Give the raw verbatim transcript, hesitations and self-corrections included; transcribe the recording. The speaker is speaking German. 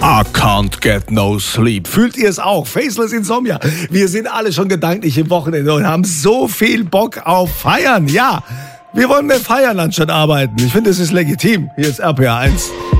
I can't get no sleep. Fühlt ihr es auch? Faceless Insomnia. Wir sind alle schon gedanklich im Wochenende und haben so viel Bock auf Feiern. Ja, wir wollen mehr feiern anstatt arbeiten. Ich finde, es ist legitim. Hier ist R P R eins.